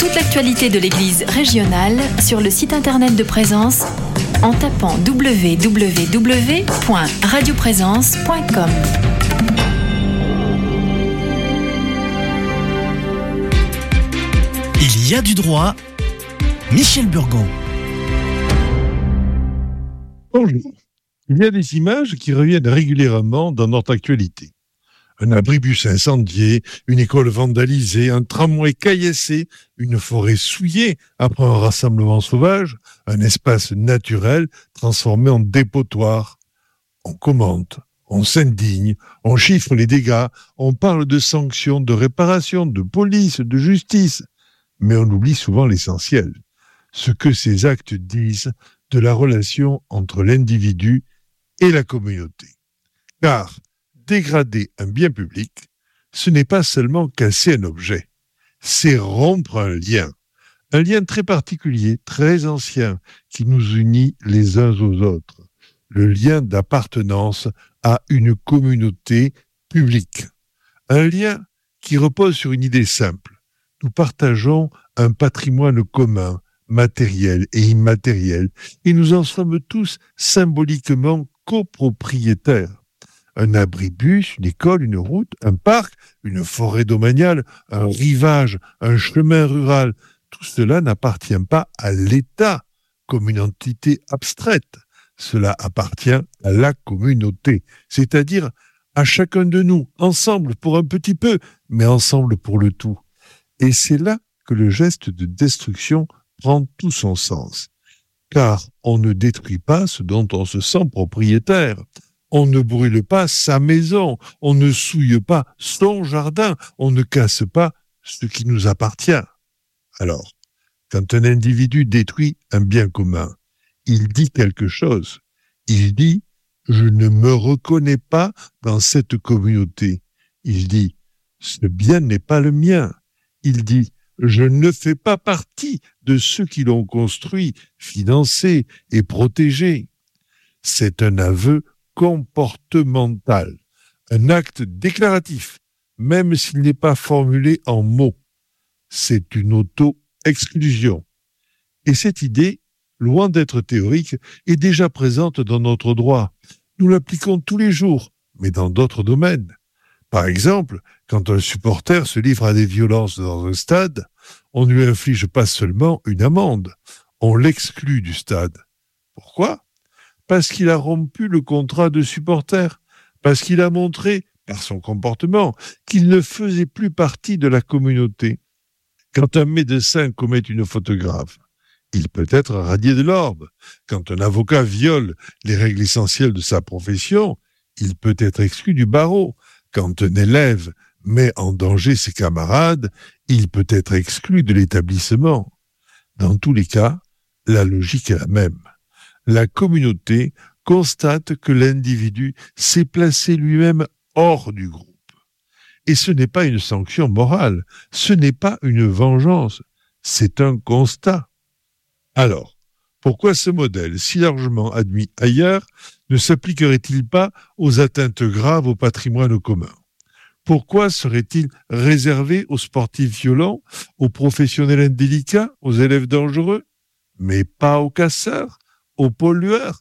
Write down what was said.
toute l'actualité de l'Église régionale sur le site internet de Présence en tapant www.radioprésence.com. Il y a du droit. Michel Burgon. Bonjour. Il y a des images qui reviennent régulièrement dans notre actualité. Un abribus incendié, une école vandalisée, un tramway caillassé, une forêt souillée après un rassemblement sauvage, un espace naturel transformé en dépotoir. On commente, on s'indigne, on chiffre les dégâts, on parle de sanctions, de réparation, de police, de justice. Mais on oublie souvent l'essentiel, ce que ces actes disent de la relation entre l'individu et la communauté. Car dégrader un bien public, ce n'est pas seulement casser un objet, c'est rompre un lien très particulier, très ancien, qui nous unit les uns aux autres, le lien d'appartenance à une communauté publique. Un lien qui repose sur une idée simple. Nous partageons un patrimoine commun, matériel et immatériel, et nous en sommes tous symboliquement copropriétaires. Un abribus, une école, une route, un parc, une forêt domaniale, un rivage, un chemin rural, tout cela n'appartient pas à l'État comme une entité abstraite. Cela appartient à la communauté, c'est-à-dire à chacun de nous, ensemble pour un petit peu, mais ensemble pour le tout. Et c'est là que le geste de destruction prend tout son sens. Car on ne détruit pas ce dont on se sent propriétaire. On ne brûle pas sa maison. On ne souille pas son jardin. On ne casse pas ce qui nous appartient. Alors, quand un individu détruit un bien commun, il dit quelque chose. Il dit « Je ne me reconnais pas dans cette communauté ». Il dit « Ce bien n'est pas le mien ». Il dit « Je ne fais pas partie de ceux qui l'ont construit, financé et protégé ». C'est un aveu comportemental, un acte déclaratif, même s'il n'est pas formulé en mots. C'est une auto-exclusion. Et cette idée, loin d'être théorique, est déjà présente dans notre droit. Nous l'appliquons tous les jours, mais dans d'autres domaines. Par exemple, quand un supporter se livre à des violences dans un stade, on ne lui inflige pas seulement une amende, on l'exclut du stade. Pourquoi ? Parce qu'il a rompu le contrat de supporter, parce qu'il a montré, par son comportement, qu'il ne faisait plus partie de la communauté. Quand un médecin commet une faute grave, il peut être radié de l'ordre. Quand un avocat viole les règles essentielles de sa profession, il peut être exclu du barreau. Quand un élève met en danger ses camarades, il peut être exclu de l'établissement. Dans tous les cas, la logique est la même. La communauté constate que l'individu s'est placé lui-même hors du groupe. Et ce n'est pas une sanction morale, ce n'est pas une vengeance, c'est un constat. Alors, pourquoi ce modèle, si largement admis ailleurs, ne s'appliquerait-il pas aux atteintes graves au patrimoine commun ? Pourquoi serait-il réservé aux sportifs violents, aux professionnels indélicats, aux élèves dangereux, mais pas aux casseurs, aux pollueurs,